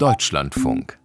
Deutschlandfunk.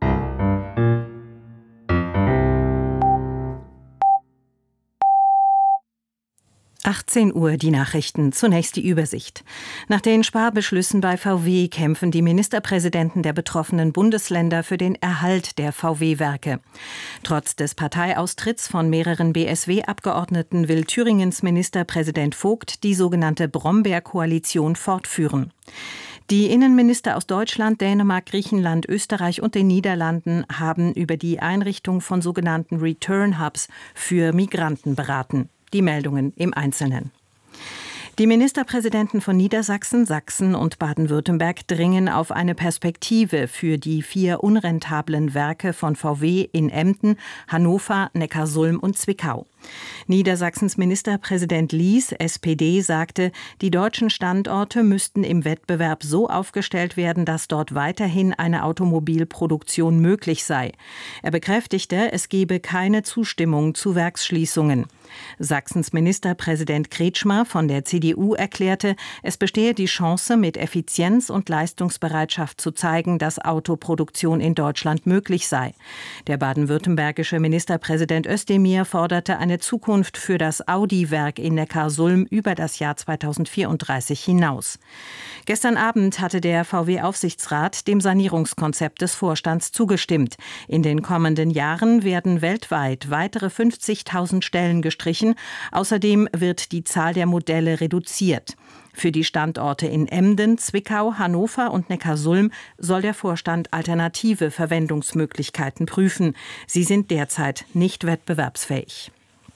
Uhr die Nachrichten. Zunächst die Übersicht. Nach den Sparbeschlüssen bei VW kämpfen die Ministerpräsidenten der betroffenen Bundesländer für den Erhalt der VW-Werke. Trotz des Parteiaustritts von mehreren BSW-Abgeordneten will Thüringens Ministerpräsident Vogt die sogenannte Brombeer-Koalition fortführen. Die Innenminister aus Deutschland, Dänemark, Griechenland, Österreich und den Niederlanden haben über die Einrichtung von sogenannten Return Hubs für Migranten beraten. Die Meldungen im Einzelnen. Die Ministerpräsidenten von Niedersachsen, Sachsen und Baden-Württemberg dringen auf eine Perspektive für die 4 unrentablen Werke von VW in Emden, Hannover, Neckarsulm und Zwickau. Niedersachsens Ministerpräsident Lies, SPD, sagte, die deutschen Standorte müssten im Wettbewerb so aufgestellt werden, dass dort weiterhin eine Automobilproduktion möglich sei. Er bekräftigte, es gebe keine Zustimmung zu Werksschließungen. Sachsens Ministerpräsident Kretschmer von der CDU erklärte, es bestehe die Chance, mit Effizienz und Leistungsbereitschaft zu zeigen, dass Autoproduktion in Deutschland möglich sei. Der baden-württembergische Ministerpräsident Özdemir forderte eine Zukunft für das Audi-Werk in Neckarsulm über das Jahr 2034 hinaus. Gestern Abend hatte der VW-Aufsichtsrat dem Sanierungskonzept des Vorstands zugestimmt. In den kommenden Jahren werden weltweit weitere 50.000 Stellen gestrichen. Außerdem wird die Zahl der Modelle reduziert. Für die Standorte in Emden, Zwickau, Hannover und Neckarsulm soll der Vorstand alternative Verwendungsmöglichkeiten prüfen. Sie sind derzeit nicht wettbewerbsfähig.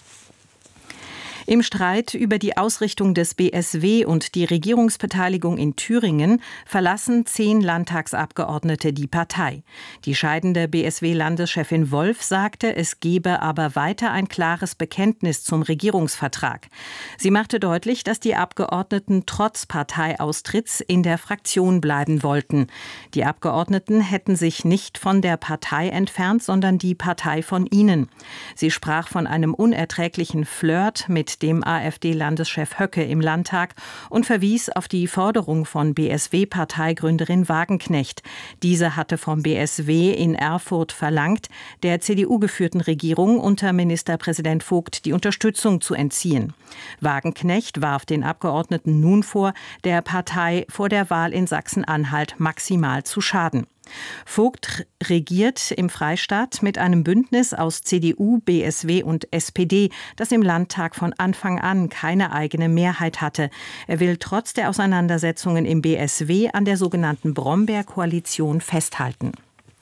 Im Streit über die Ausrichtung des BSW und die Regierungsbeteiligung in Thüringen verlassen 10 Landtagsabgeordnete die Partei. Die scheidende BSW-Landeschefin Wolf sagte, es gebe aber weiter ein klares Bekenntnis zum Regierungsvertrag. Sie machte deutlich, dass die Abgeordneten trotz Parteiaustritts in der Fraktion bleiben wollten. Die Abgeordneten hätten sich nicht von der Partei entfernt, sondern die Partei von ihnen. Sie sprach von einem unerträglichen Flirt mit dem AfD-Landeschef Höcke im Landtag und verwies auf die Forderung von BSW-Parteigründerin Wagenknecht. Diese hatte vom BSW in Erfurt verlangt, der CDU-geführten Regierung unter Ministerpräsident Vogt die Unterstützung zu entziehen. Wagenknecht warf den Abgeordneten nun vor, der Partei vor der Wahl in Sachsen-Anhalt maximal zu schaden. Vogt regiert im Freistaat mit einem Bündnis aus CDU, BSW und SPD, das im Landtag von Anfang an keine eigene Mehrheit hatte. Er will trotz der Auseinandersetzungen im BSW an der sogenannten Brombeer-Koalition festhalten.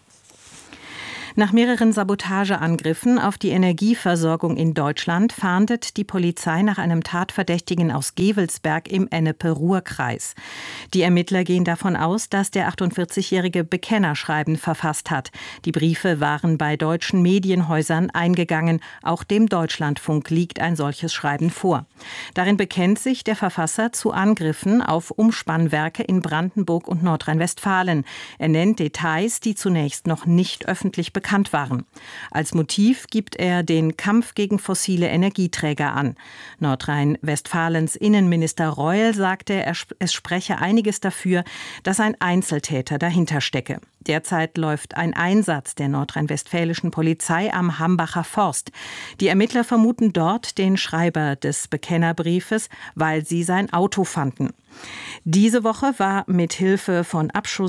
Nach mehreren Sabotageangriffen auf die Energieversorgung in Deutschland fahndet die Polizei nach einem Tatverdächtigen aus Gevelsberg im Ennepe-Ruhr-Kreis. Die Ermittler gehen davon aus, dass der 48-jährige Bekennerschreiben verfasst hat. Die Briefe waren bei deutschen Medienhäusern eingegangen. Auch dem Deutschlandfunk liegt ein solches Schreiben vor. Darin bekennt sich der Verfasser zu Angriffen auf Umspannwerke in Brandenburg und Nordrhein-Westfalen. Er nennt Details, die zunächst noch nicht öffentlich bekannt waren. Als Motiv gibt er den Kampf gegen fossile Energieträger an. Nordrhein-Westfalens Innenminister Reul sagte, es spreche einiges dafür, dass ein Einzeltäter dahinter stecke. Derzeit läuft ein Einsatz der nordrhein-westfälischen Polizei am Hambacher Forst. Die Ermittler vermuten dort den Schreiber des Bekennerbriefes, weil sie sein Auto fanden. Diese Woche war mit Hilfe von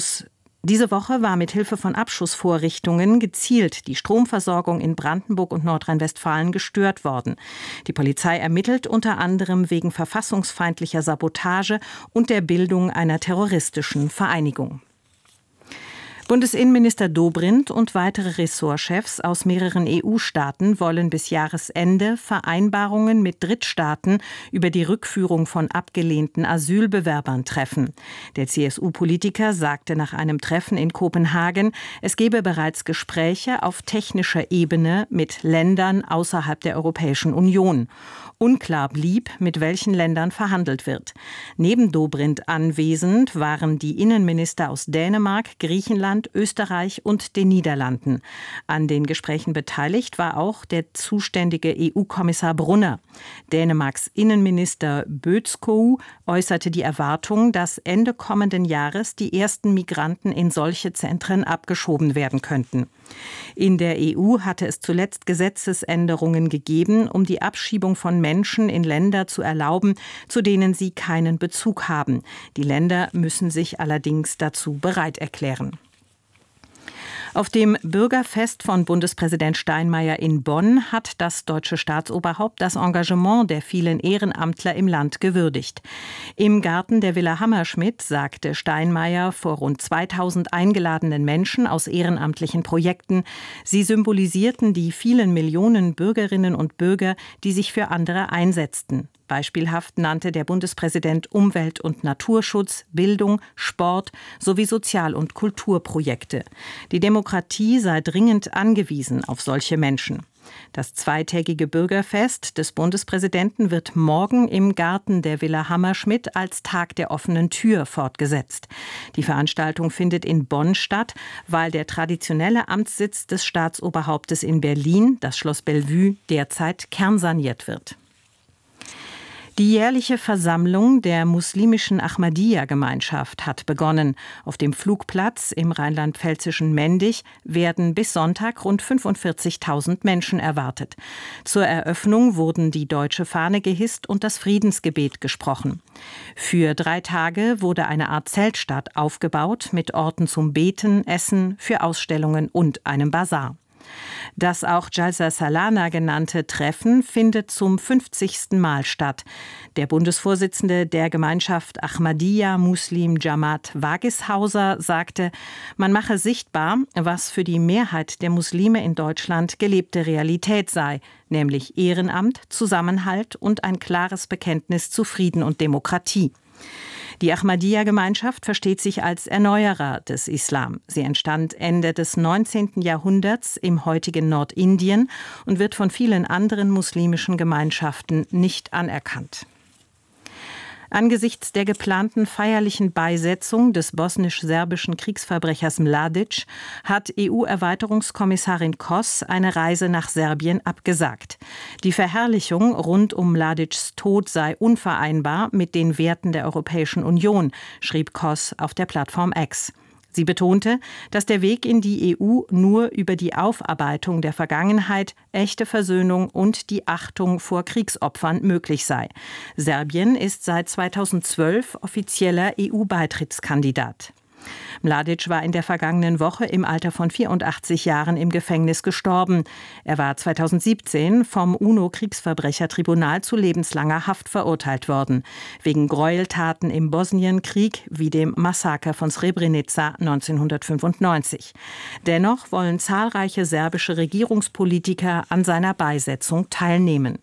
Abschussvorrichtungen gezielt die Stromversorgung in Brandenburg und Nordrhein-Westfalen gestört worden. Die Polizei ermittelt unter anderem wegen verfassungsfeindlicher Sabotage und der Bildung einer terroristischen Vereinigung. Bundesinnenminister Dobrindt und weitere Ressortchefs aus mehreren EU-Staaten wollen bis Jahresende Vereinbarungen mit Drittstaaten über die Rückführung von abgelehnten Asylbewerbern treffen. Der CSU-Politiker sagte nach einem Treffen in Kopenhagen, es gebe bereits Gespräche auf technischer Ebene mit Ländern außerhalb der Europäischen Union. Unklar blieb, mit welchen Ländern verhandelt wird. Neben Dobrindt anwesend waren die Innenminister aus Dänemark, Griechenland, Griechenland, Österreich und den Niederlanden. An den Gesprächen beteiligt war auch der zuständige EU-Kommissar Brunner. Dänemarks Innenminister Bødskov äußerte die Erwartung, dass Ende kommenden Jahres die ersten Migranten in solche Zentren abgeschoben werden könnten. In der EU hatte es zuletzt Gesetzesänderungen gegeben, um die Abschiebung von Menschen in Länder zu erlauben, zu denen sie keinen Bezug haben. Die Länder müssen sich allerdings dazu bereit erklären. Auf dem Bürgerfest von Bundespräsident Steinmeier in Bonn hat das deutsche Staatsoberhaupt das Engagement der vielen Ehrenamtler im Land gewürdigt. Im Garten der Villa Hammerschmidt sagte Steinmeier vor rund 2000 eingeladenen Menschen aus ehrenamtlichen Projekten, sie symbolisierten die vielen Millionen Bürgerinnen und Bürger, die sich für andere einsetzten. Beispielhaft nannte der Bundespräsident Umwelt- und Naturschutz, Bildung, Sport sowie Sozial- und Kulturprojekte. Die Demokratie sei dringend angewiesen auf solche Menschen. Das zweitägige Bürgerfest des Bundespräsidenten wird morgen im Garten der Villa Hammerschmidt als Tag der offenen Tür fortgesetzt. Die Veranstaltung findet in Bonn statt, weil der traditionelle Amtssitz des Staatsoberhauptes in Berlin, das Schloss Bellevue, derzeit kernsaniert wird. Die jährliche Versammlung der muslimischen Ahmadiyya-Gemeinschaft hat begonnen. Auf dem Flugplatz im rheinland-pfälzischen Mendig werden bis Sonntag rund 45.000 Menschen erwartet. Zur Eröffnung wurden die deutsche Fahne gehisst und das Friedensgebet gesprochen. Für 3 Tage wurde eine Art Zeltstadt aufgebaut mit Orten zum Beten, Essen, für Ausstellungen und einem Basar. Das auch Jalsa Salana genannte Treffen findet zum 50. Mal statt. Der Bundesvorsitzende der Gemeinschaft Ahmadiyya Muslim Jamaat Wagishauser sagte, man mache sichtbar, was für die Mehrheit der Muslime in Deutschland gelebte Realität sei, nämlich Ehrenamt, Zusammenhalt und ein klares Bekenntnis zu Frieden und Demokratie. Die Ahmadiyya-Gemeinschaft versteht sich als Erneuerer des Islam. Sie entstand Ende des 19. Jahrhunderts im heutigen Nordindien und wird von vielen anderen muslimischen Gemeinschaften nicht anerkannt. Angesichts der geplanten feierlichen Beisetzung des bosnisch-serbischen Kriegsverbrechers Mladic hat EU-Erweiterungskommissarin Kos eine Reise nach Serbien abgesagt. Die Verherrlichung rund um Mladics Tod sei unvereinbar mit den Werten der Europäischen Union, schrieb Kos auf der Plattform X. Sie betonte, dass der Weg in die EU nur über die Aufarbeitung der Vergangenheit, echte Versöhnung und die Achtung vor Kriegsopfern möglich sei. Serbien ist seit 2012 offizieller EU-Beitrittskandidat. Mladic war in der vergangenen Woche im Alter von 84 Jahren im Gefängnis gestorben. Er war 2017 vom UNO-Kriegsverbrechertribunal zu lebenslanger Haft verurteilt worden, wegen Gräueltaten im Bosnienkrieg wie dem Massaker von Srebrenica 1995. Dennoch wollen zahlreiche serbische Regierungspolitiker an seiner Beisetzung teilnehmen.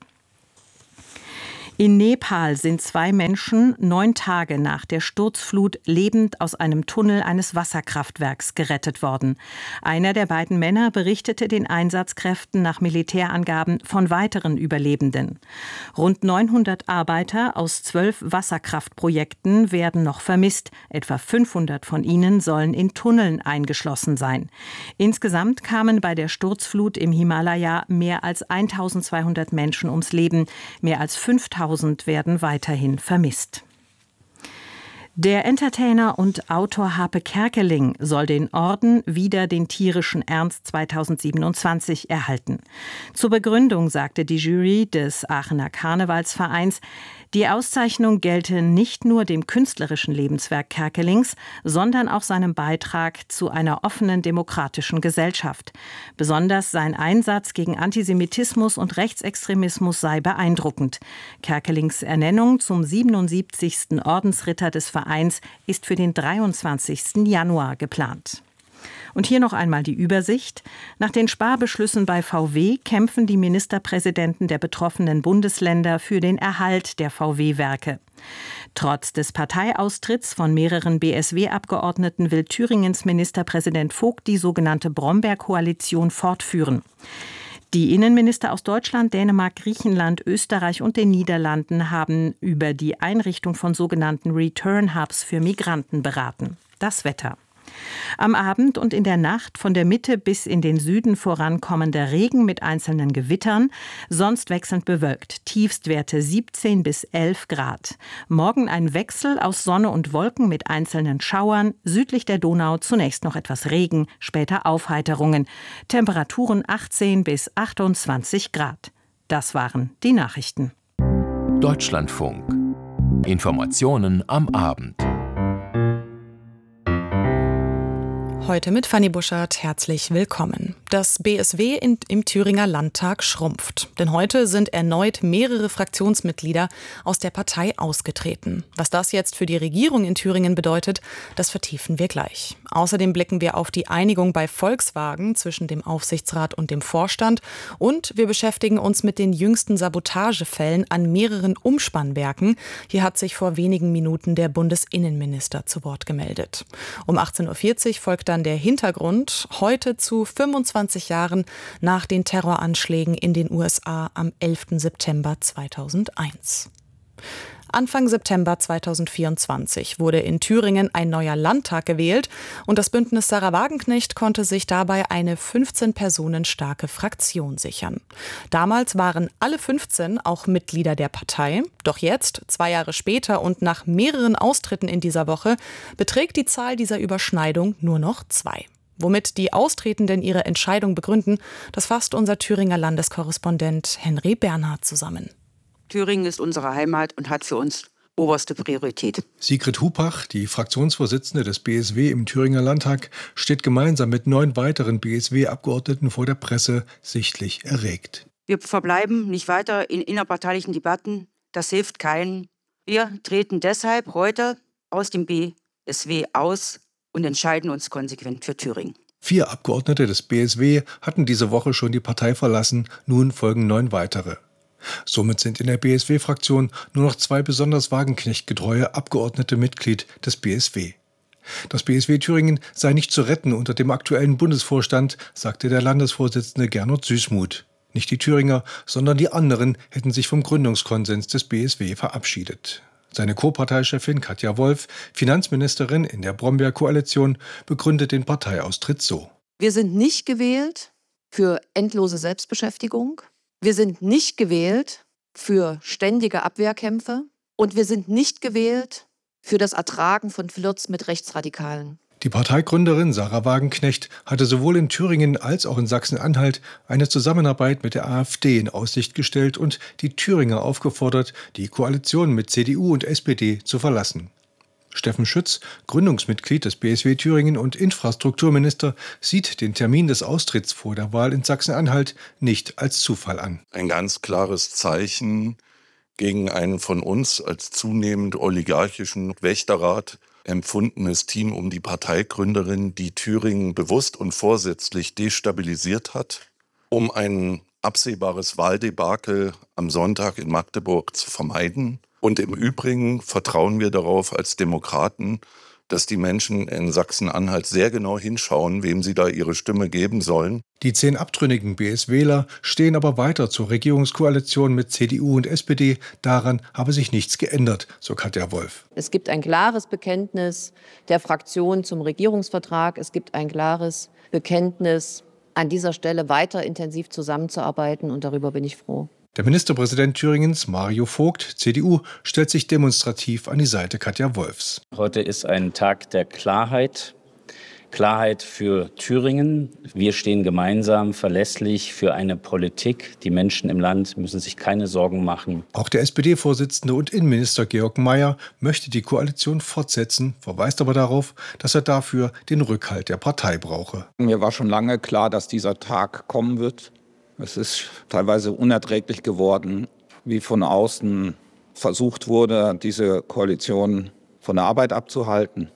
In Nepal sind 2 Menschen 9 Tage nach der Sturzflut lebend aus einem Tunnel eines Wasserkraftwerks gerettet worden. Einer der beiden Männer berichtete den Einsatzkräften nach Militärangaben von weiteren Überlebenden. Rund 900 Arbeiter aus 12 Wasserkraftprojekten werden noch vermisst. Etwa 500 von ihnen sollen in Tunneln eingeschlossen sein. Insgesamt kamen bei der Sturzflut im Himalaya mehr als 1200 Menschen ums Leben. Mehr als 5000 werden weiterhin vermisst. Der Entertainer und Autor Harpe Kerkeling soll den Orden Wider den tierischen Ernst 2027 erhalten. Zur Begründung sagte die Jury des Aachener Karnevalsvereins, die Auszeichnung gelte nicht nur dem künstlerischen Lebenswerk Kerkelings, sondern auch seinem Beitrag zu einer offenen demokratischen Gesellschaft. Besonders sein Einsatz gegen Antisemitismus und Rechtsextremismus sei beeindruckend. Kerkelings Ernennung zum 77. Ordensritter des Vereins ist für den 23. Januar geplant. Und hier noch einmal die Übersicht. Nach den Sparbeschlüssen bei VW kämpfen die Ministerpräsidenten der betroffenen Bundesländer für den Erhalt der VW-Werke. Trotz des Parteiaustritts von mehreren BSW-Abgeordneten will Thüringens Ministerpräsident Vogt die sogenannte Brombeer-Koalition fortführen. Die Innenminister aus Deutschland, Dänemark, Griechenland, Österreich und den Niederlanden haben über die Einrichtung von sogenannten Return Hubs für Migranten beraten. Das Wetter. Am Abend und in der Nacht von der Mitte bis in den Süden vorankommender Regen mit einzelnen Gewittern, sonst wechselnd bewölkt, Tiefstwerte 17 bis 11 Grad. Morgen ein Wechsel aus Sonne und Wolken mit einzelnen Schauern, südlich der Donau zunächst noch etwas Regen, später Aufheiterungen. Temperaturen 18 bis 28 Grad. Das waren die Nachrichten. Deutschlandfunk. Informationen am Abend. Heute mit Fanny Buschert, herzlich willkommen. Das BSW im Thüringer Landtag schrumpft. Denn heute sind erneut mehrere Fraktionsmitglieder aus der Partei ausgetreten. Was das jetzt für die Regierung in Thüringen bedeutet, das vertiefen wir gleich. Außerdem blicken wir auf die Einigung bei Volkswagen zwischen dem Aufsichtsrat und dem Vorstand. Und wir beschäftigen uns mit den jüngsten Sabotagefällen an mehreren Umspannwerken. Hier hat sich vor wenigen Minuten der Bundesinnenminister zu Wort gemeldet. Um 18.40 Uhr folgt dann der Hintergrund, heute zu 25 Jahren nach den Terroranschlägen in den USA am 11. September 2001. Anfang September 2024 wurde in Thüringen ein neuer Landtag gewählt und das Bündnis Sahra Wagenknecht konnte sich dabei eine 15 Personen starke Fraktion sichern. Damals waren alle 15 auch Mitglieder der Partei, doch jetzt, 2 Jahre später und nach mehreren Austritten in dieser Woche, beträgt die Zahl dieser Überschneidung nur noch 2. Womit die Austretenden ihre Entscheidung begründen, das fasst unser Thüringer Landeskorrespondent Henry Bernhard zusammen. Thüringen ist unsere Heimat und hat für uns oberste Priorität. Sigrid Hupach, die Fraktionsvorsitzende des BSW im Thüringer Landtag, steht gemeinsam mit 9 weiteren BSW-Abgeordneten vor der Presse sichtlich erregt. Wir verbleiben nicht weiter in innerparteilichen Debatten. Das hilft keinen. Wir treten deshalb heute aus dem BSW aus und entscheiden uns konsequent für Thüringen. 4 Abgeordnete des BSW hatten diese Woche schon die Partei verlassen, nun folgen 9 weitere. Somit sind in der BSW-Fraktion nur noch 2 besonders Wagenknecht-getreue Abgeordnete Mitglied des BSW. Das BSW Thüringen sei nicht zu retten unter dem aktuellen Bundesvorstand, sagte der Landesvorsitzende Gernot Süßmuth. Nicht die Thüringer, sondern die anderen hätten sich vom Gründungskonsens des BSW verabschiedet. Seine Co-Parteichefin Katja Wolf, Finanzministerin in der Brombeer-Koalition, begründet den Parteiaustritt so. Wir sind nicht gewählt für endlose Selbstbeschäftigung. Wir sind nicht gewählt für ständige Abwehrkämpfe und wir sind nicht gewählt für das Ertragen von Flirts mit Rechtsradikalen. Die Parteigründerin Sahra Wagenknecht hatte sowohl in Thüringen als auch in Sachsen-Anhalt eine Zusammenarbeit mit der AfD in Aussicht gestellt und die Thüringer aufgefordert, die Koalition mit CDU und SPD zu verlassen. Steffen Schütz, Gründungsmitglied des BSW Thüringen und Infrastrukturminister, sieht den Termin des Austritts vor der Wahl in Sachsen-Anhalt nicht als Zufall an. Ein ganz klares Zeichen gegen ein von uns als zunehmend oligarchischen Wächterrat empfundenes Team um die Parteigründerin, die Thüringen bewusst und vorsätzlich destabilisiert hat, um ein absehbares Wahldebakel am Sonntag in Magdeburg zu vermeiden. Und im Übrigen vertrauen wir darauf als Demokraten, dass die Menschen in Sachsen-Anhalt sehr genau hinschauen, wem sie da ihre Stimme geben sollen. Die 10 abtrünnigen BSWler stehen aber weiter zur Regierungskoalition mit CDU und SPD. Daran habe sich nichts geändert, so Katja Wolf. Es gibt ein klares Bekenntnis der Fraktion zum Regierungsvertrag. Es gibt ein klares Bekenntnis, an dieser Stelle weiter intensiv zusammenzuarbeiten und darüber bin ich froh. Der Ministerpräsident Thüringens, Mario Vogt, CDU, stellt sich demonstrativ an die Seite Katja Wolfs. Heute ist ein Tag der Klarheit. Klarheit für Thüringen. Wir stehen gemeinsam verlässlich für eine Politik. Die Menschen im Land müssen sich keine Sorgen machen. Auch der SPD-Vorsitzende und Innenminister Georg Mayer möchte die Koalition fortsetzen, verweist aber darauf, dass er dafür den Rückhalt der Partei brauche. Mir war schon lange klar, dass dieser Tag kommen wird. Es ist teilweise unerträglich geworden, wie von außen versucht wurde, diese Koalition von der Arbeit abzuhalten.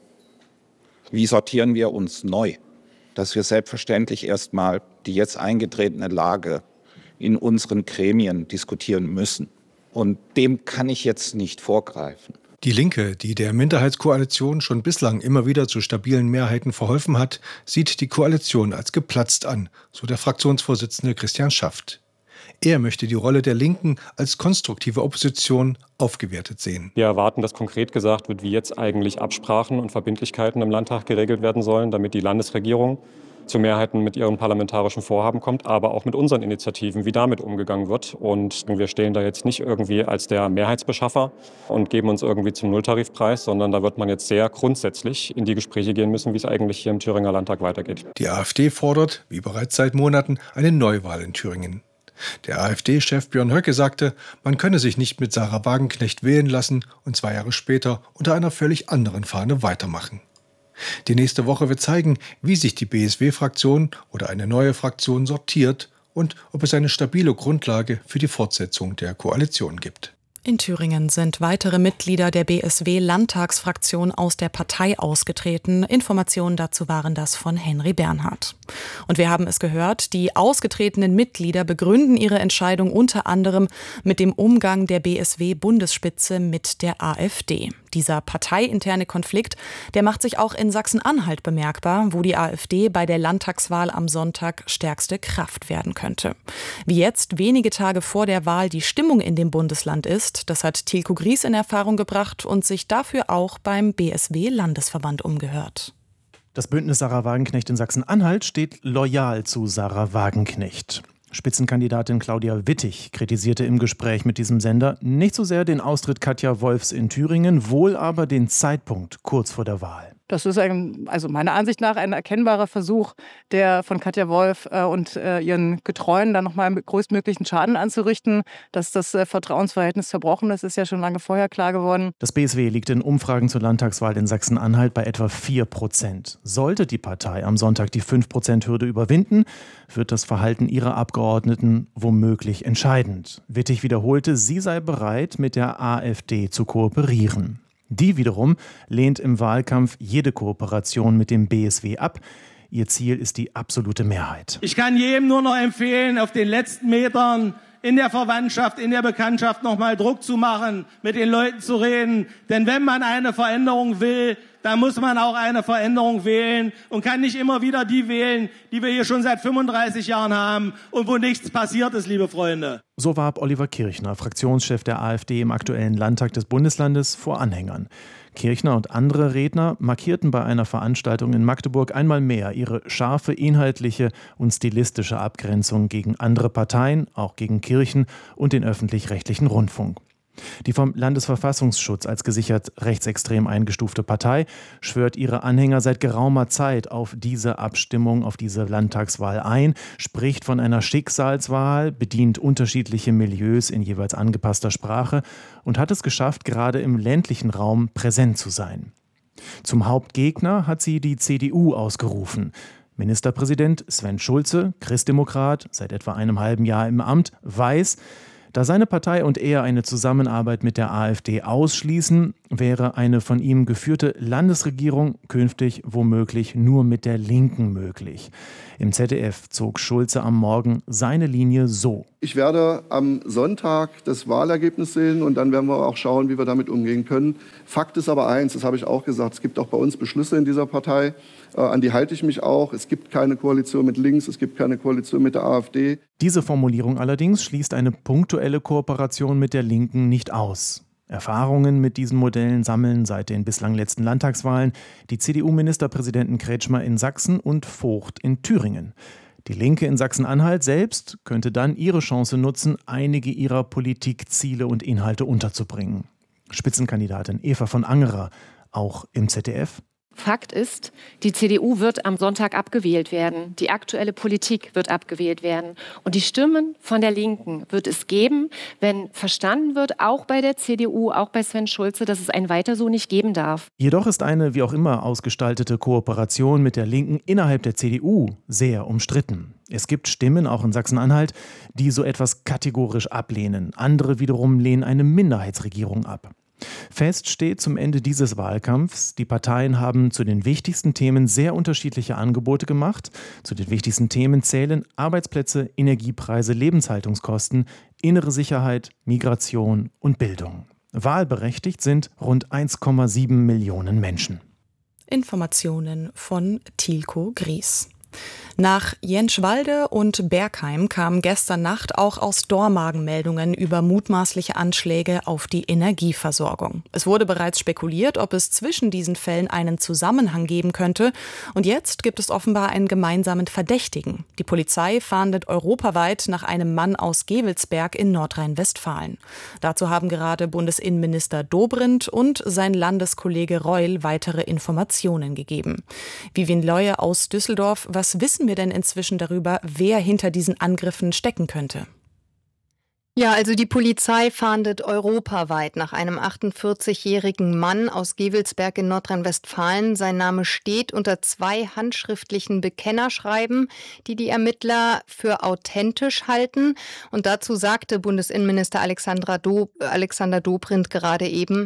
Wie sortieren wir uns neu? Dass wir selbstverständlich erstmal die jetzt eingetretene Lage in unseren Gremien diskutieren müssen. Und dem kann ich jetzt nicht vorgreifen. Die Linke, die der Minderheitskoalition schon bislang immer wieder zu stabilen Mehrheiten verholfen hat, sieht die Koalition als geplatzt an, so der Fraktionsvorsitzende Christian Schaft. Er möchte die Rolle der Linken als konstruktive Opposition aufgewertet sehen. Wir erwarten, dass konkret gesagt wird, wie jetzt eigentlich Absprachen und Verbindlichkeiten im Landtag geregelt werden sollen, damit die Landesregierung zu Mehrheiten mit ihren parlamentarischen Vorhaben kommt, aber auch mit unseren Initiativen, wie damit umgegangen wird. Und wir stehen da jetzt nicht irgendwie als der Mehrheitsbeschaffer und geben uns irgendwie zum Nulltarifpreis, sondern da wird man jetzt sehr grundsätzlich in die Gespräche gehen müssen, wie es eigentlich hier im Thüringer Landtag weitergeht. Die AfD fordert, wie bereits seit Monaten, eine Neuwahl in Thüringen. Der AfD-Chef Björn Höcke sagte, man könne sich nicht mit Sarah Wagenknecht wählen lassen und 2 Jahre später unter einer völlig anderen Fahne weitermachen. Die nächste Woche wird zeigen, wie sich die BSW-Fraktion oder eine neue Fraktion sortiert und ob es eine stabile Grundlage für die Fortsetzung der Koalition gibt. In Thüringen sind weitere Mitglieder der BSW-Landtagsfraktion aus der Partei ausgetreten. Informationen dazu waren das von Henry Bernhard. Und wir haben es gehört, die ausgetretenen Mitglieder begründen ihre Entscheidung unter anderem mit dem Umgang der BSW-Bundesspitze mit der AfD. Dieser parteiinterne Konflikt, der macht sich auch in Sachsen-Anhalt bemerkbar, wo die AfD bei der Landtagswahl am Sonntag stärkste Kraft werden könnte. Wie jetzt wenige Tage vor der Wahl die Stimmung in dem Bundesland ist, das hat Tilko Gries in Erfahrung gebracht und sich dafür auch beim BSW-Landesverband umgehört. Das Bündnis Sarah Wagenknecht in Sachsen-Anhalt steht loyal zu Sarah Wagenknecht. Spitzenkandidatin Claudia Wittig kritisierte im Gespräch mit diesem Sender nicht so sehr den Austritt Katja Wolfs in Thüringen, wohl aber den Zeitpunkt kurz vor der Wahl. Das ist also meiner Ansicht nach ein erkennbarer Versuch, der von Katja Wolf und ihren Getreuen dann nochmal größtmöglichen Schaden anzurichten. Dass das Vertrauensverhältnis zerbrochen ist, ist ja schon lange vorher klar geworden. Das BSW liegt in Umfragen zur Landtagswahl in Sachsen-Anhalt bei etwa 4%. Sollte die Partei am Sonntag die 5%-Hürde überwinden, wird das Verhalten ihrer Abgeordneten womöglich entscheidend. Wittig wiederholte, sie sei bereit, mit der AfD zu kooperieren. Die wiederum lehnt im Wahlkampf jede Kooperation mit dem BSW ab. Ihr Ziel ist die absolute Mehrheit. Ich kann jedem nur noch empfehlen, auf den letzten Metern in der Verwandtschaft, in der Bekanntschaft noch mal Druck zu machen, mit den Leuten zu reden. Denn wenn man eine Veränderung will, dann muss man auch eine Veränderung wählen und kann nicht immer wieder die wählen, die wir hier schon seit 35 Jahren haben und wo nichts passiert ist, liebe Freunde. So warb Oliver Kirchner, Fraktionschef der AfD im aktuellen Landtag des Bundeslandes, vor Anhängern. Kirchner und andere Redner markierten bei einer Veranstaltung in Magdeburg einmal mehr ihre scharfe inhaltliche und stilistische Abgrenzung gegen andere Parteien, auch gegen Kirchen und den öffentlich-rechtlichen Rundfunk. Die vom Landesverfassungsschutz als gesichert rechtsextrem eingestufte Partei schwört ihre Anhänger seit geraumer Zeit auf diese Abstimmung, auf diese Landtagswahl ein, spricht von einer Schicksalswahl, bedient unterschiedliche Milieus in jeweils angepasster Sprache und hat es geschafft, gerade im ländlichen Raum präsent zu sein. Zum Hauptgegner hat sie die CDU ausgerufen. Ministerpräsident Sven Schulze, Christdemokrat, seit etwa einem halben Jahr im Amt, weiß, da seine Partei und er eine Zusammenarbeit mit der AfD ausschließen, wäre eine von ihm geführte Landesregierung künftig womöglich nur mit der Linken möglich. Im ZDF zog Schulze am Morgen seine Linie so. Ich werde am Sonntag das Wahlergebnis sehen und dann werden wir auch schauen, wie wir damit umgehen können. Fakt ist aber eins, das habe ich auch gesagt, es gibt auch bei uns Beschlüsse in dieser Partei, an die halte ich mich auch. Es gibt keine Koalition mit links, es gibt keine Koalition mit der AfD. Diese Formulierung allerdings schließt eine punktuelle Kooperation mit der Linken nicht aus. Erfahrungen mit diesen Modellen sammeln seit den bislang letzten Landtagswahlen die CDU-Ministerpräsidenten Kretschmer in Sachsen und Vogt in Thüringen. Die Linke in Sachsen-Anhalt selbst könnte dann ihre Chance nutzen, einige ihrer Politikziele und Inhalte unterzubringen. Spitzenkandidatin Eva von Angerer, auch im ZDF. Fakt ist, die CDU wird am Sonntag abgewählt werden. Die aktuelle Politik wird abgewählt werden. Und die Stimmen von der Linken wird es geben, wenn verstanden wird, auch bei der CDU, auch bei Sven Schulze, dass es ein Weiter so nicht geben darf. Jedoch ist eine wie auch immer ausgestaltete Kooperation mit der Linken innerhalb der CDU sehr umstritten. Es gibt Stimmen, auch in Sachsen-Anhalt, die so etwas kategorisch ablehnen. Andere wiederum lehnen eine Minderheitsregierung ab. Fest steht zum Ende dieses Wahlkampfs, die Parteien haben zu den wichtigsten Themen sehr unterschiedliche Angebote gemacht. Zu den wichtigsten Themen zählen Arbeitsplätze, Energiepreise, Lebenshaltungskosten, innere Sicherheit, Migration und Bildung. Wahlberechtigt sind rund 1,7 Millionen Menschen. Informationen von Tilko Gries. Nach Jenschwalde und Bergheim kamen gestern Nacht auch aus Dormagen Meldungen über mutmaßliche Anschläge auf die Energieversorgung. Es wurde bereits spekuliert, ob es zwischen diesen Fällen einen Zusammenhang geben könnte. Und jetzt gibt es offenbar einen gemeinsamen Verdächtigen. Die Polizei fahndet europaweit nach einem Mann aus Gevelsberg in Nordrhein-Westfalen. Dazu haben gerade Bundesinnenminister Dobrindt und sein Landeskollege Reul weitere Informationen gegeben. Vivian Leue aus Düsseldorf, was wissen wir denn inzwischen darüber, wer hinter diesen Angriffen stecken könnte? Ja, also die Polizei fahndet europaweit nach einem 48-jährigen Mann aus Gevelsberg in Nordrhein-Westfalen. Sein Name steht unter 2 handschriftlichen Bekennerschreiben, die die Ermittler für authentisch halten. Und dazu sagte Bundesinnenminister Alexander Dobrindt gerade eben: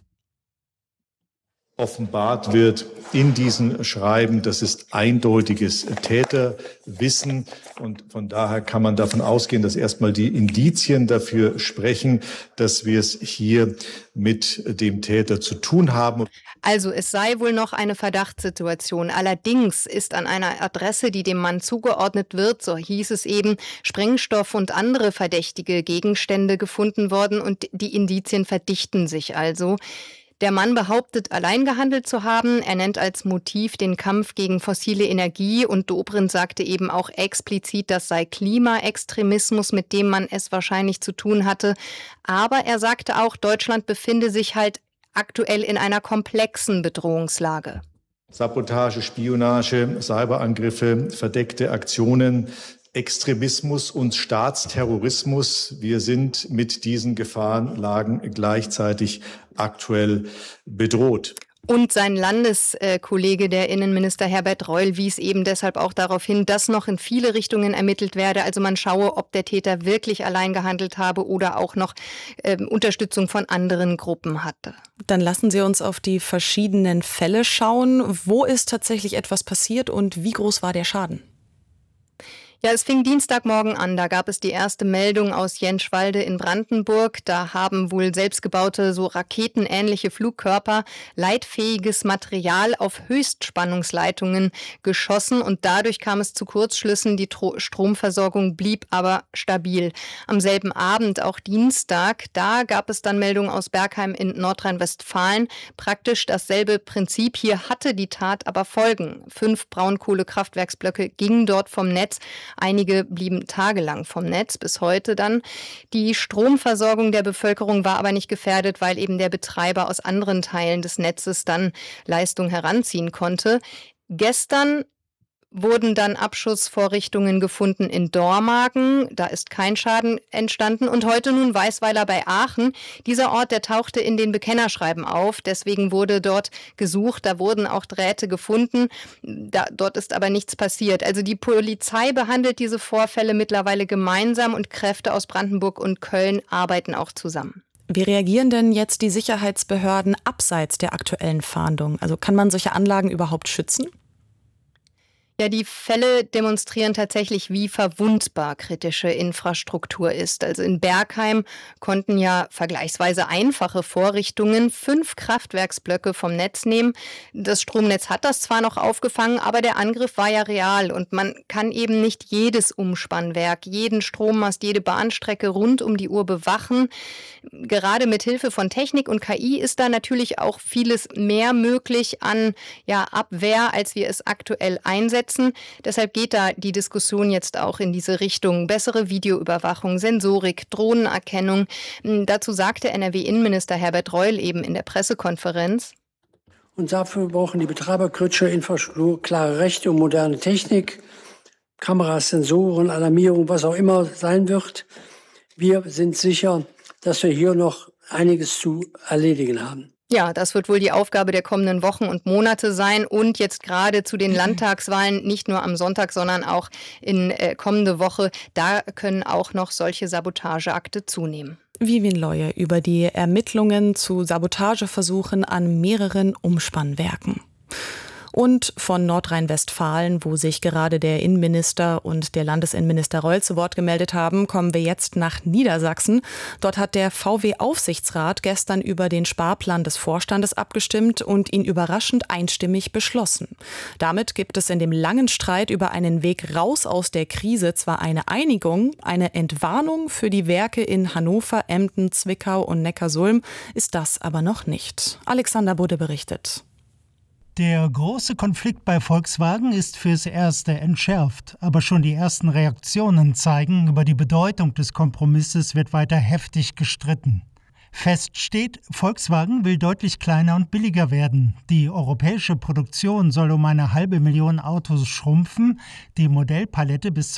Offenbart wird in diesen Schreiben, das ist eindeutiges Täterwissen. Und von daher kann man davon ausgehen, dass erstmal die Indizien dafür sprechen, dass wir es hier mit dem Täter zu tun haben. Also es sei wohl noch eine Verdachtssituation. Allerdings ist an einer Adresse, die dem Mann zugeordnet wird, so hieß es eben, Sprengstoff und andere verdächtige Gegenstände gefunden worden und die Indizien verdichten sich also. Der Mann behauptet, allein gehandelt zu haben. Er nennt als Motiv den Kampf gegen fossile Energie und Dobrindt sagte eben auch explizit, das sei Klimaextremismus, mit dem man es wahrscheinlich zu tun hatte. Aber er sagte auch, Deutschland befinde sich halt aktuell in einer komplexen Bedrohungslage. Sabotage, Spionage, Cyberangriffe, verdeckte Aktionen, Extremismus und Staatsterrorismus. Wir sind mit diesen Gefahrenlagen gleichzeitig aktuell bedroht. Und sein Landeskollege, der Innenminister Herbert Reul, wies eben deshalb auch darauf hin, dass noch in viele Richtungen ermittelt werde. Also man schaue, ob der Täter wirklich allein gehandelt habe oder auch noch Unterstützung von anderen Gruppen hatte. Dann lassen Sie uns auf die verschiedenen Fälle schauen. Wo ist tatsächlich etwas passiert und wie groß war der Schaden? Ja, es fing Dienstagmorgen an. Da gab es die erste Meldung aus Jenschwalde in Brandenburg. Da haben wohl selbstgebaute, so raketenähnliche Flugkörper leitfähiges Material auf Höchstspannungsleitungen geschossen und dadurch kam es zu Kurzschlüssen. Die Stromversorgung blieb aber stabil. Am selben Abend, auch Dienstag, da gab es dann Meldungen aus Bergheim in Nordrhein-Westfalen. Praktisch dasselbe Prinzip. Hier hatte die Tat aber Folgen. 5 Braunkohlekraftwerksblöcke gingen dort vom Netz. Einige blieben tagelang vom Netz, bis heute dann. Die Stromversorgung der Bevölkerung war aber nicht gefährdet, weil eben der Betreiber aus anderen Teilen des Netzes dann Leistung heranziehen konnte. Gestern wurden dann Abschussvorrichtungen gefunden in Dormagen. Da ist kein Schaden entstanden. Und heute nun Weißweiler bei Aachen. Dieser Ort, der tauchte in den Bekennerschreiben auf. Deswegen wurde dort gesucht. Da wurden auch Drähte gefunden. Dort ist aber nichts passiert. Also die Polizei behandelt diese Vorfälle mittlerweile gemeinsam und Kräfte aus Brandenburg und Köln arbeiten auch zusammen. Wie reagieren denn jetzt die Sicherheitsbehörden abseits der aktuellen Fahndung? Also kann man solche Anlagen überhaupt schützen? Ja, die Fälle demonstrieren tatsächlich, wie verwundbar kritische Infrastruktur ist. Also in Bergheim konnten ja vergleichsweise einfache Vorrichtungen 5 Kraftwerksblöcke vom Netz nehmen. Das Stromnetz hat das zwar noch aufgefangen, aber der Angriff war ja real und man kann eben nicht jedes Umspannwerk, jeden Strommast, jede Bahnstrecke rund um die Uhr bewachen. Gerade mit Hilfe von Technik und KI ist da natürlich auch vieles mehr möglich an Abwehr, als wir es aktuell einsetzen. Deshalb geht da die Diskussion jetzt auch in diese Richtung. Bessere Videoüberwachung, Sensorik, Drohnenerkennung. Dazu sagte NRW-Innenminister Herbert Reul eben in der Pressekonferenz: Und dafür brauchen die Betreiber kritischer Infrastruktur klare Rechte und moderne Technik, Kameras, Sensoren, Alarmierung, was auch immer sein wird. Wir sind sicher, dass wir hier noch einiges zu erledigen haben. Ja, das wird wohl die Aufgabe der kommenden Wochen und Monate sein und jetzt gerade zu den Landtagswahlen, nicht nur am Sonntag, sondern auch in kommende Woche, da können auch noch solche Sabotageakte zunehmen. Vivian Leue über die Ermittlungen zu Sabotageversuchen an mehreren Umspannwerken. Und von Nordrhein-Westfalen, wo sich gerade der Innenminister und der Landesinnenminister Reul zu Wort gemeldet haben, kommen wir jetzt nach Niedersachsen. Dort hat der VW-Aufsichtsrat gestern über den Sparplan des Vorstandes abgestimmt und ihn überraschend einstimmig beschlossen. Damit gibt es in dem langen Streit über einen Weg raus aus der Krise zwar eine Einigung, eine Entwarnung für die Werke in Hannover, Emden, Zwickau und Neckarsulm ist das aber noch nicht. Alexander Budde berichtet. Der große Konflikt bei Volkswagen ist fürs Erste entschärft. Aber schon die ersten Reaktionen zeigen, über die Bedeutung des Kompromisses wird weiter heftig gestritten. Fest steht, Volkswagen will deutlich kleiner und billiger werden. Die europäische Produktion soll um 500.000 Autos schrumpfen, die Modellpalette bis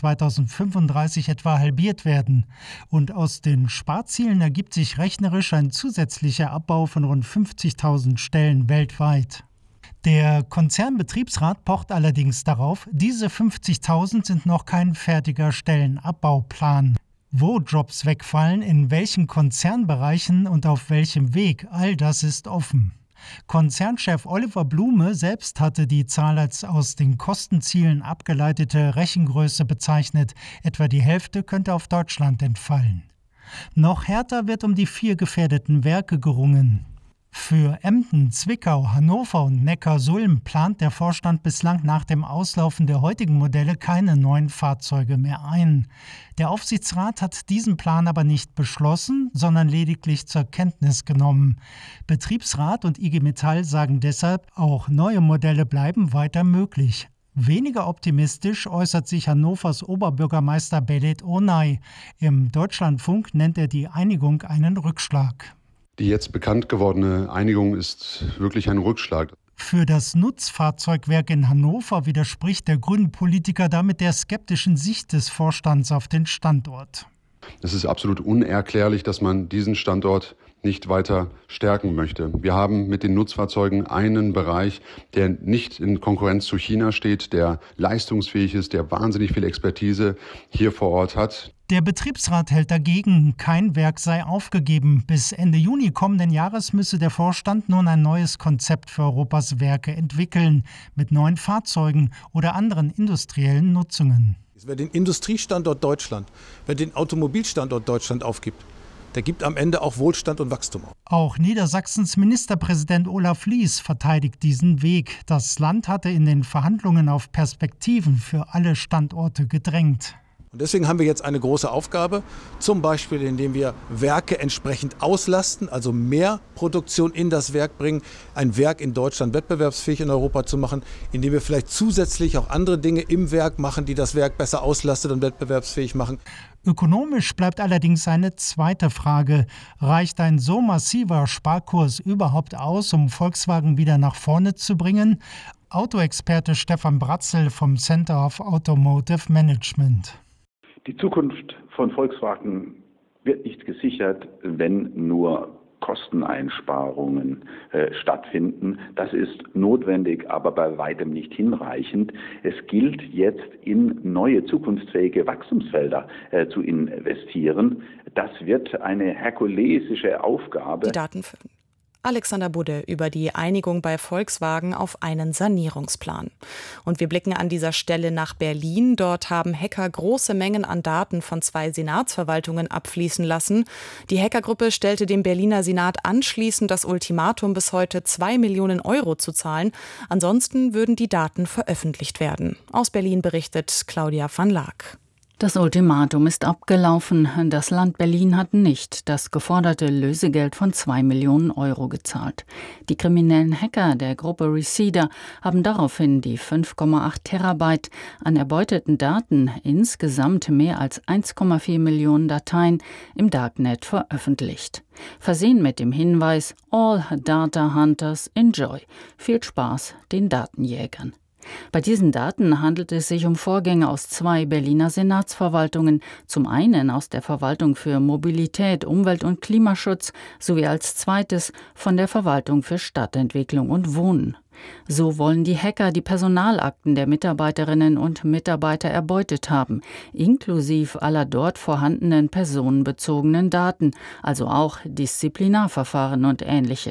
2035 etwa halbiert werden. Und aus den Sparzielen ergibt sich rechnerisch ein zusätzlicher Abbau von rund 50.000 Stellen weltweit. Der Konzernbetriebsrat pocht allerdings darauf, diese 50.000 sind noch kein fertiger Stellenabbauplan. Wo Jobs wegfallen, in welchen Konzernbereichen und auf welchem Weg, all das ist offen. Konzernchef Oliver Blume selbst hatte die Zahl als aus den Kostenzielen abgeleitete Rechengröße bezeichnet. Etwa die Hälfte könnte auf Deutschland entfallen. Noch härter wird um die 4 gefährdeten Werke gerungen. Für Emden, Zwickau, Hannover und Neckarsulm plant der Vorstand bislang nach dem Auslaufen der heutigen Modelle keine neuen Fahrzeuge mehr ein. Der Aufsichtsrat hat diesen Plan aber nicht beschlossen, sondern lediglich zur Kenntnis genommen. Betriebsrat und IG Metall sagen deshalb, auch neue Modelle bleiben weiter möglich. Weniger optimistisch äußert sich Hannovers Oberbürgermeister Belit Onay. Im Deutschlandfunk nennt er die Einigung einen Rückschlag. Die jetzt bekannt gewordene Einigung ist wirklich ein Rückschlag. Für das Nutzfahrzeugwerk in Hannover widerspricht der Grünen-Politiker damit der skeptischen Sicht des Vorstands auf den Standort. Es ist absolut unerklärlich, dass man diesen Standort nicht weiter stärken möchte. Wir haben mit den Nutzfahrzeugen einen Bereich, der nicht in Konkurrenz zu China steht, der leistungsfähig ist, der wahnsinnig viel Expertise hier vor Ort hat. Der Betriebsrat hält dagegen, kein Werk sei aufgegeben. Bis Ende Juni kommenden Jahres müsse der Vorstand nun ein neues Konzept für Europas Werke entwickeln, mit neuen Fahrzeugen oder anderen industriellen Nutzungen. Wer den Industriestandort Deutschland, wer den Automobilstandort Deutschland aufgibt, der gibt am Ende auch Wohlstand und Wachstum auf. Auch Niedersachsens Ministerpräsident Olaf Lies verteidigt diesen Weg. Das Land hatte in den Verhandlungen auf Perspektiven für alle Standorte gedrängt. Und deswegen haben wir jetzt eine große Aufgabe, zum Beispiel indem wir Werke entsprechend auslasten, also mehr Produktion in das Werk bringen, ein Werk in Deutschland wettbewerbsfähig in Europa zu machen, indem wir vielleicht zusätzlich auch andere Dinge im Werk machen, die das Werk besser auslastet und wettbewerbsfähig machen. Ökonomisch bleibt allerdings eine zweite Frage. Reicht ein so massiver Sparkurs überhaupt aus, um Volkswagen wieder nach vorne zu bringen? Autoexperte Stefan Bratzel vom Center of Automotive Management. Die Zukunft von Volkswagen wird nicht gesichert, wenn nur Kosteneinsparungen stattfinden. Das ist notwendig, aber bei weitem nicht hinreichend. Es gilt jetzt in neue zukunftsfähige Wachstumsfelder zu investieren. Das wird eine herkulesische Aufgabe. Die Daten für Alexander Budde über die Einigung bei Volkswagen auf einen Sanierungsplan. Und wir blicken an dieser Stelle nach Berlin. Dort haben Hacker große Mengen an Daten von 2 Senatsverwaltungen abfließen lassen. Die Hackergruppe stellte dem Berliner Senat anschließend das Ultimatum, bis heute 2 Millionen Euro zu zahlen. Ansonsten würden die Daten veröffentlicht werden. Aus Berlin berichtet Claudia van Laak. Das Ultimatum ist abgelaufen. Das Land Berlin hat nicht das geforderte Lösegeld von 2 Millionen Euro gezahlt. Die kriminellen Hacker der Gruppe Reseda haben daraufhin die 5,8 Terabyte an erbeuteten Daten, insgesamt mehr als 1,4 Millionen Dateien, im Darknet veröffentlicht. Versehen mit dem Hinweis All Data Hunters Enjoy. Viel Spaß den Datenjägern. Bei diesen Daten handelt es sich um Vorgänge aus 2 Berliner Senatsverwaltungen, zum einen aus der Verwaltung für Mobilität, Umwelt und Klimaschutz sowie als zweites von der Verwaltung für Stadtentwicklung und Wohnen. So wollen die Hacker die Personalakten der Mitarbeiterinnen und Mitarbeiter erbeutet haben, inklusive aller dort vorhandenen personenbezogenen Daten, also auch Disziplinarverfahren und Ähnliches.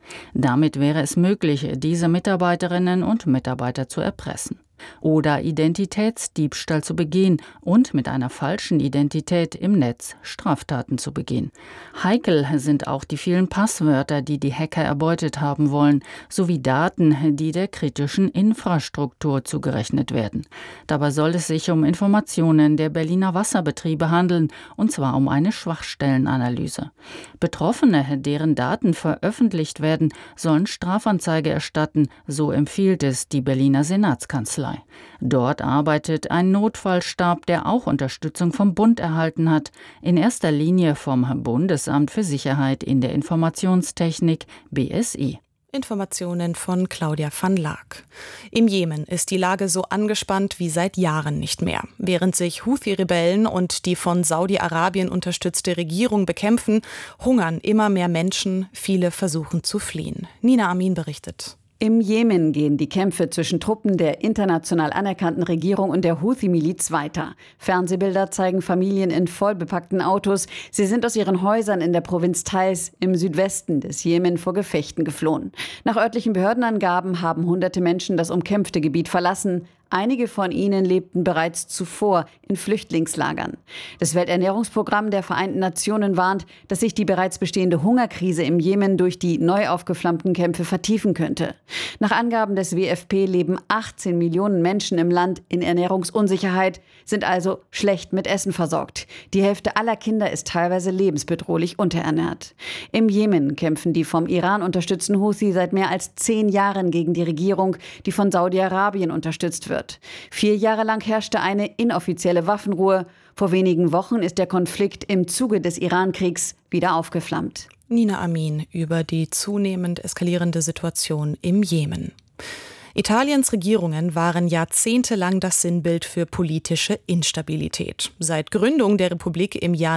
Damit wäre es möglich, diese Mitarbeiterinnen und Mitarbeiter zu erpressen. Oder Identitätsdiebstahl zu begehen und mit einer falschen Identität im Netz Straftaten zu begehen. Heikel sind auch die vielen Passwörter, die die Hacker erbeutet haben wollen, sowie Daten, die der kritischen Infrastruktur zugerechnet werden. Dabei soll es sich um Informationen der Berliner Wasserbetriebe handeln, und zwar um eine Schwachstellenanalyse. Betroffene, deren Daten veröffentlicht werden, sollen Strafanzeige erstatten, so empfiehlt es die Berliner Senatskanzlei. Dort arbeitet ein Notfallstab, der auch Unterstützung vom Bund erhalten hat, in erster Linie vom Bundesamt für Sicherheit in der Informationstechnik BSI. Informationen von Claudia van Laak. Im Jemen ist die Lage so angespannt wie seit Jahren nicht mehr. Während sich Houthi-Rebellen und die von Saudi-Arabien unterstützte Regierung bekämpfen, hungern immer mehr Menschen, viele versuchen zu fliehen. Nina Amin berichtet. Im Jemen gehen die Kämpfe zwischen Truppen der international anerkannten Regierung und der Houthi-Miliz weiter. Fernsehbilder zeigen Familien in vollbepackten Autos. Sie sind aus ihren Häusern in der Provinz Taiz im Südwesten des Jemen vor Gefechten geflohen. Nach örtlichen Behördenangaben haben hunderte Menschen das umkämpfte Gebiet verlassen. Einige von ihnen lebten bereits zuvor in Flüchtlingslagern. Das Welternährungsprogramm der Vereinten Nationen warnt, dass sich die bereits bestehende Hungerkrise im Jemen durch die neu aufgeflammten Kämpfe vertiefen könnte. Nach Angaben des WFP leben 18 Millionen Menschen im Land in Ernährungsunsicherheit, sind also schlecht mit Essen versorgt. Die Hälfte aller Kinder ist teilweise lebensbedrohlich unterernährt. Im Jemen kämpfen die vom Iran unterstützten Houthi seit mehr als 10 Jahren gegen die Regierung, die von Saudi-Arabien unterstützt wird. 4 Jahre lang herrschte eine inoffizielle Waffenruhe. Vor wenigen Wochen ist der Konflikt im Zuge des Iran-Kriegs wieder aufgeflammt. Nina Amin über die zunehmend eskalierende Situation im Jemen. Italiens Regierungen waren jahrzehntelang das Sinnbild für politische Instabilität. Seit Gründung der Republik im Jahr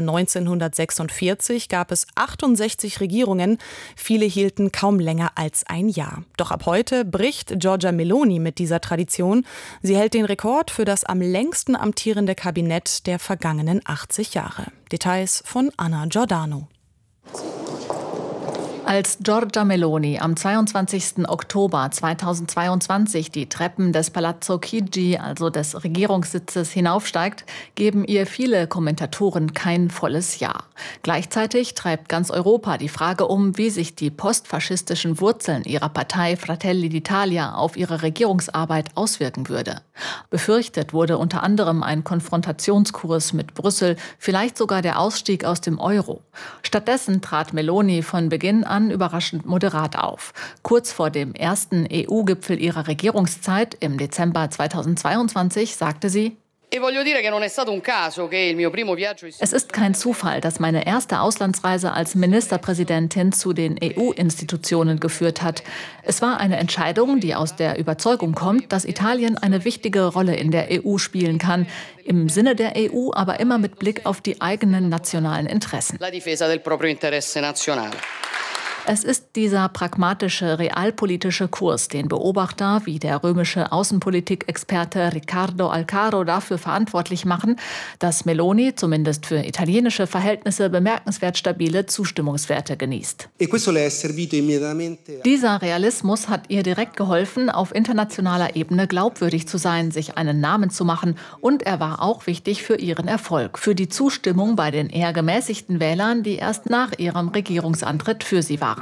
1946 gab es 68 Regierungen. Viele hielten kaum länger als ein Jahr. Doch ab heute bricht Giorgia Meloni mit dieser Tradition. Sie hält den Rekord für das am längsten amtierende Kabinett der vergangenen 80 Jahre. Details von Anna Giordano. Als Giorgia Meloni am 22. Oktober 2022 die Treppen des Palazzo Chigi, also des Regierungssitzes, hinaufsteigt, geben ihr viele Kommentatoren kein volles Ja. Gleichzeitig treibt ganz Europa die Frage um, wie sich die postfaschistischen Wurzeln ihrer Partei Fratelli d'Italia auf ihre Regierungsarbeit auswirken würde. Befürchtet wurde unter anderem ein Konfrontationskurs mit Brüssel, vielleicht sogar der Ausstieg aus dem Euro. Stattdessen trat Meloni von Beginn an überraschend moderat auf. Kurz vor dem ersten EU-Gipfel ihrer Regierungszeit im Dezember 2022 sagte sie: Es ist kein Zufall, dass meine erste Auslandsreise als Ministerpräsidentin zu den EU-Institutionen geführt hat. Es war eine Entscheidung, die aus der Überzeugung kommt, dass Italien eine wichtige Rolle in der EU spielen kann, im Sinne der EU, aber immer mit Blick auf die eigenen nationalen Interessen. Es ist dieser pragmatische, realpolitische Kurs, den Beobachter wie der römische Außenpolitikexperte Riccardo Alcaro dafür verantwortlich machen, dass Meloni zumindest für italienische Verhältnisse bemerkenswert stabile Zustimmungswerte genießt. Dieser Realismus hat ihr direkt geholfen, auf internationaler Ebene glaubwürdig zu sein, sich einen Namen zu machen, und er war auch wichtig für ihren Erfolg, für die Zustimmung bei den eher gemäßigten Wählern, die erst nach ihrem Regierungsantritt für sie waren.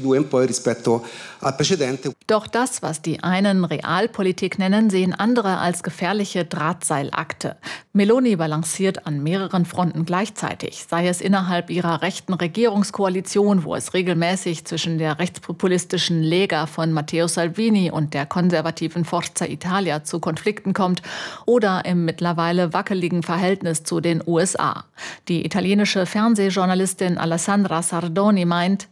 Doch das, was die einen Realpolitik nennen, sehen andere als gefährliche Drahtseilakte. Meloni balanciert an mehreren Fronten gleichzeitig, sei es innerhalb ihrer rechten Regierungskoalition, wo es regelmäßig zwischen der rechtspopulistischen Lega von Matteo Salvini und der konservativen Forza Italia zu Konflikten kommt, oder im mittlerweile wackeligen Verhältnis zu den USA. Die italienische Fernsehjournalistin Alessandra Sardoni meint: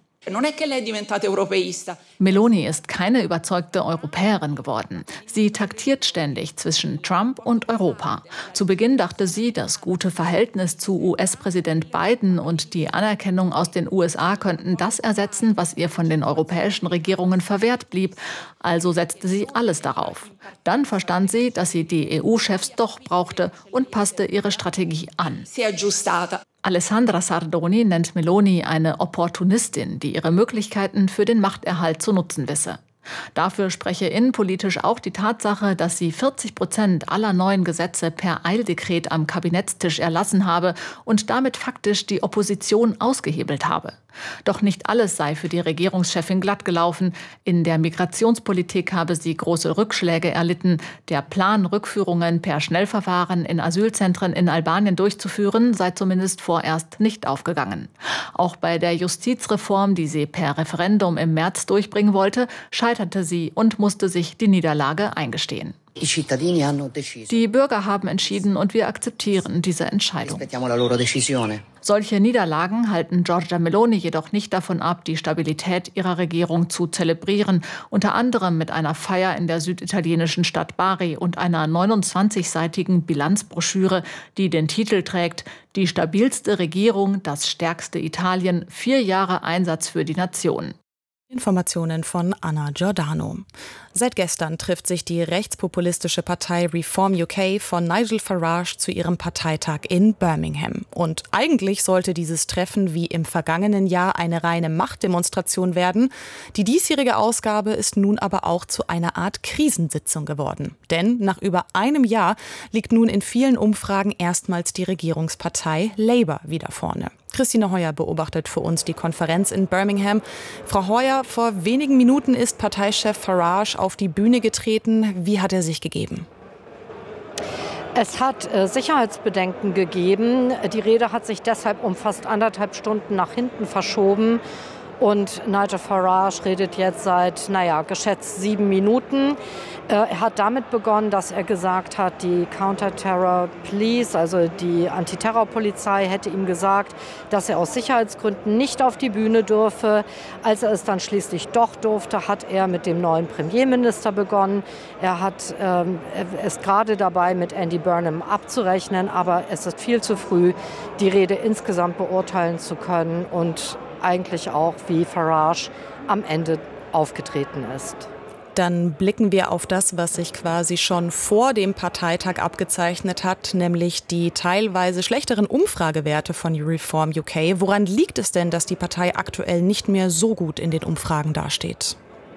Meloni ist keine überzeugte Europäerin geworden. Sie taktiert ständig zwischen Trump und Europa. Zu Beginn dachte sie, das gute Verhältnis zu US-Präsident Biden und die Anerkennung aus den USA könnten das ersetzen, was ihr von den europäischen Regierungen verwehrt blieb. Also setzte sie alles darauf. Dann verstand sie, dass sie die EU-Chefs doch brauchte und passte ihre Strategie an. Alessandra Sardoni nennt Meloni eine Opportunistin, die ihre Möglichkeiten für den Machterhalt zu nutzen wisse. Dafür spreche innenpolitisch auch die Tatsache, dass sie 40% aller neuen Gesetze per Eildekret am Kabinettstisch erlassen habe und damit faktisch die Opposition ausgehebelt habe. Doch nicht alles sei für die Regierungschefin glatt gelaufen. In der Migrationspolitik habe sie große Rückschläge erlitten. Der Plan, Rückführungen per Schnellverfahren in Asylzentren in Albanien durchzuführen, sei zumindest vorerst nicht aufgegangen. Auch bei der Justizreform, die sie per Referendum im März durchbringen wollte, scheiterte sie und musste sich die Niederlage eingestehen. Die Bürger haben entschieden und wir akzeptieren diese Entscheidung. Solche Niederlagen halten Giorgia Meloni jedoch nicht davon ab, die Stabilität ihrer Regierung zu zelebrieren, unter anderem mit einer Feier in der süditalienischen Stadt Bari und einer 29-seitigen Bilanzbroschüre, die den Titel trägt: Die stabilste Regierung, das stärkste Italien, 4 Jahre Einsatz für die Nation. Informationen von Anna Giordano. Seit gestern trifft sich die rechtspopulistische Partei Reform UK von Nigel Farage zu ihrem Parteitag in Birmingham. Und eigentlich sollte dieses Treffen wie im vergangenen Jahr eine reine Machtdemonstration werden. Die diesjährige Ausgabe ist nun aber auch zu einer Art Krisensitzung geworden. Denn nach über einem Jahr liegt nun in vielen Umfragen erstmals die Regierungspartei Labour wieder vorne. Christine Heuer beobachtet für uns die Konferenz in Birmingham. Frau Heuer, vor wenigen Minuten ist Parteichef Farage auf die Bühne getreten. Wie hat er sich gegeben? Es hat Sicherheitsbedenken gegeben. Die Rede hat sich deshalb um fast 1,5 Stunden nach hinten verschoben. Und Nigel Farage redet jetzt seit, geschätzt 7 Minuten. Er hat damit begonnen, dass er gesagt hat, die Counter-Terror Police, also die Antiterrorpolizei, hätte ihm gesagt, dass er aus Sicherheitsgründen nicht auf die Bühne dürfe. Als er es dann schließlich doch durfte, hat er mit dem neuen Premierminister begonnen. Er ist gerade dabei, mit Andy Burnham abzurechnen, aber es ist viel zu früh, die Rede insgesamt beurteilen zu können und eigentlich auch, wie Farage am Ende aufgetreten ist. Dann blicken wir auf das, was sich quasi schon vor dem Parteitag abgezeichnet hat, nämlich die teilweise schlechteren Umfragewerte von Reform UK. Woran liegt es denn, dass die Partei aktuell nicht mehr so gut in den Umfragen dasteht?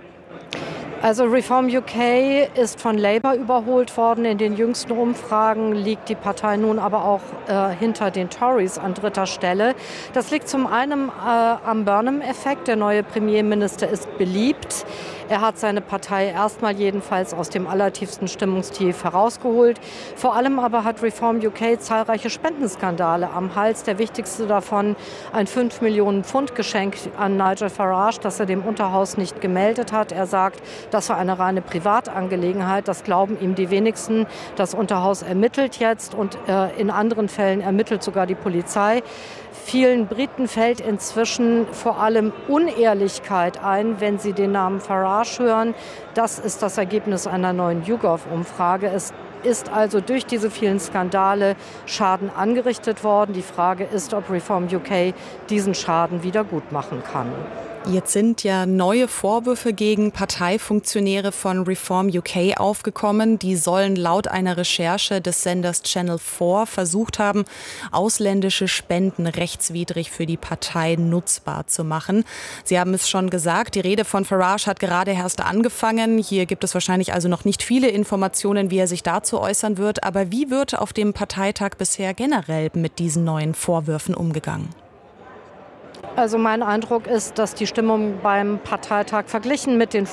Also Reform UK ist von Labour überholt worden. In den jüngsten Umfragen liegt die Partei nun aber auch hinter den Tories an 3. Stelle. Das liegt zum einen am Burnham-Effekt. Der neue Premierminister ist beliebt. Er hat seine Partei erstmal jedenfalls aus dem allertiefsten Stimmungstief herausgeholt. Vor allem aber hat Reform UK zahlreiche Spendenskandale am Hals. Der wichtigste davon ein 5 Millionen Pfund Geschenk an Nigel Farage, das er dem Unterhaus nicht gemeldet hat. Er sagt, das war eine reine Privatangelegenheit. Das glauben ihm die wenigsten. Das Unterhaus ermittelt jetzt und in anderen Fällen ermittelt sogar die Polizei. Vielen Briten fällt inzwischen vor allem Unehrlichkeit ein, wenn sie den Namen Farage hören. Das ist das Ergebnis einer neuen YouGov-Umfrage. Es ist also durch diese vielen Skandale Schaden angerichtet worden. Die Frage ist, ob Reform UK diesen Schaden wieder gut machen kann. Jetzt sind ja neue Vorwürfe gegen Parteifunktionäre von Reform UK aufgekommen. Die sollen laut einer Recherche des Senders Channel 4 versucht haben, ausländische Spenden rechtswidrig für die Partei nutzbar zu machen. Sie haben es schon gesagt, die Rede von Farage hat gerade erst angefangen. Hier gibt es wahrscheinlich also noch nicht viele Informationen, wie er sich dazu äußern wird. Aber wie wird auf dem Parteitag bisher generell mit diesen neuen Vorwürfen umgegangen? Also mein Eindruck ist, dass die Stimmung beim Parteitag verglichen mit den